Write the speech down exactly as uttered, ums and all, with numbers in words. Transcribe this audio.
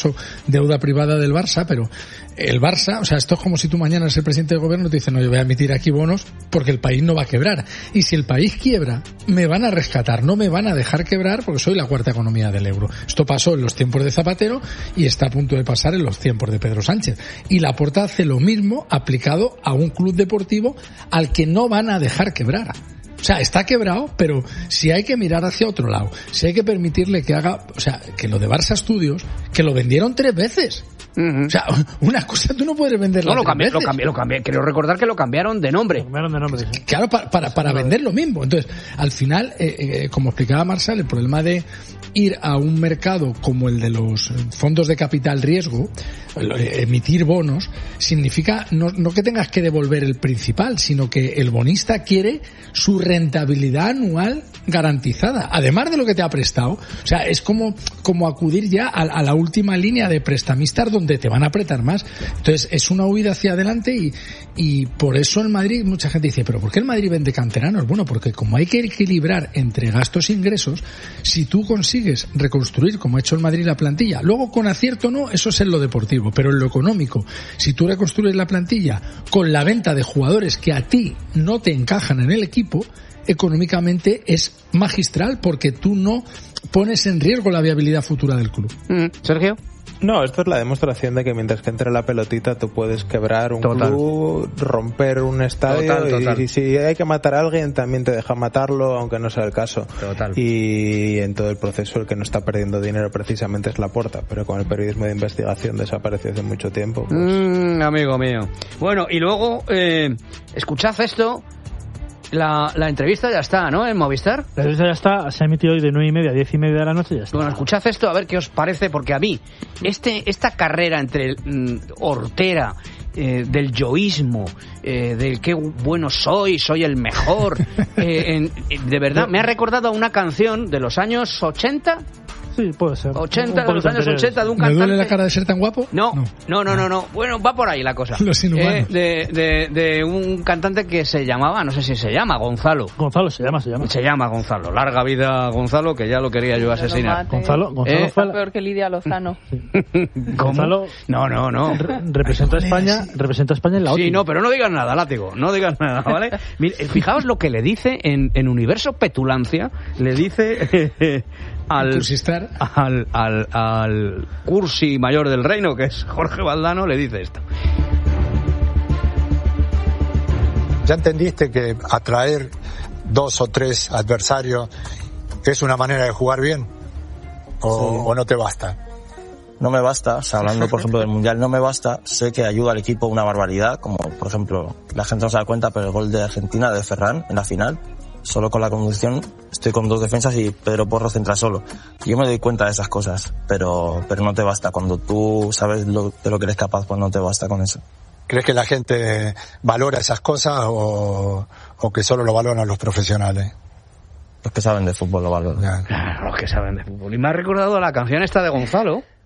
deuda privada del Barça, pero el Barça, o sea, esto es como si tú mañana eres el presidente del gobierno y te dicen, no, yo voy a emitir aquí bonos porque el país no va a quebrar. Y si el país quiebra, me van a rescatar, no me van a dejar quebrar porque soy la cuarta economía del euro. Esto pasó en los tiempos de Zapatero y está a punto de pasar en los tiempos de Pedro Sánchez. Y Laporta hace lo mismo aplicado a un club deportivo al que no van a dejar quebrar. O sea, está quebrado, pero si hay que mirar hacia otro lado, si hay que permitirle que haga, o sea, que lo de Barça Studios, que lo vendieron tres veces. Uh-huh. O sea, una cosa tú no puedes venderla. No, lo cambié, lo cambié, lo cambié. Quiero recordar que lo cambiaron de nombre. Lo cambiaron de nombre, sí. Claro, para, para, para vender lo mismo. Entonces, al final, eh, eh, como explicaba Marçal, el problema de ir a un mercado como el de los fondos de capital riesgo, emitir bonos, significa no, no que tengas que devolver el principal, sino que el bonista quiere su rentabilidad anual garantizada, además de lo que te ha prestado. O sea, es como, como acudir ya a, a la última línea de prestamistas donde te van a apretar más. Entonces, es una huida hacia adelante y, y por eso en Madrid mucha gente dice, ¿pero por qué el Madrid vende canteranos? Bueno, porque como hay que equilibrar entre gastos e ingresos, si tú consigues reconstruir, como ha hecho el Madrid, la plantilla, luego con acierto no, eso es en lo deportivo, pero en lo económico, si tú reconstruyes la plantilla con la venta de jugadores que a ti no te encajan en el equipo, económicamente es magistral porque tú no pones en riesgo la viabilidad futura del club. Mm, Sergio. No, esto es la demostración de que mientras que entre la pelotita tú puedes quebrar un total. club, romper un estadio total, total. Y, y si hay que matar a alguien también te deja matarlo aunque no sea el caso. Total. Y en todo el proceso el que no está perdiendo dinero precisamente es Laporta, pero con el periodismo de investigación desapareció hace mucho tiempo. Pues... Mm, amigo mío. Bueno, y luego eh, escuchad esto. La, la entrevista ya está, ¿no? En Movistar. La entrevista ya está, se ha emitido hoy de nueve y media a diez y media de la noche y ya está. Bueno, escuchad esto a ver qué os parece, porque a mí este esta carrera entre mm, Hortera, eh, del yoísmo, eh, del qué bueno soy, soy el mejor, eh, en, de verdad, me ha recordado a una canción de los años ochenta. Sí, puede ser. ochenta, de los años ochenta de un cantante. ¿Me duele la cara de ser tan guapo? No, no, no, no, no. Bueno, va por ahí la cosa. Los inhumanos. Eh, de, de, de un cantante que se llamaba, no sé si se llama, Gonzalo. Gonzalo, se llama, se llama. Se llama Gonzalo. Larga vida Gonzalo, que ya lo quería yo asesinar. No Gonzalo, Gonzalo ¿Eh? fue la... peor que Lidia Lozano. Sí. Gonzalo, no, no, no. Re- representa a España, representa a España en la O T I. Sí, no, pero no digas nada, látigo, no digas nada, ¿vale? Mira, fijaos lo que le dice en, en Universo Petulancia, le dice eh, al, al, al, al cursi mayor del reino, que es Jorge Valdano, le dice esto. ¿Ya entendiste que atraer dos o tres adversarios es una manera de jugar bien? ¿O, sí. o no te basta? No me basta, o sea, hablando por ejemplo del Mundial, no me basta. Sé que ayuda al equipo una barbaridad, como por ejemplo, la gente no se da cuenta, pero el gol de Argentina de Ferran en la final, solo con la conducción, estoy con dos defensas y Pedro Porro centra solo. Yo me doy cuenta de esas cosas, pero pero no te basta. Cuando tú sabes lo, de lo que eres capaz, pues no te basta con eso. ¿Crees que la gente valora esas cosas o, o que solo lo valoran los profesionales? Los que saben de fútbol lo valoran. Claro, los que saben de fútbol. Y me ha recordado la canción esta de Gonzalo,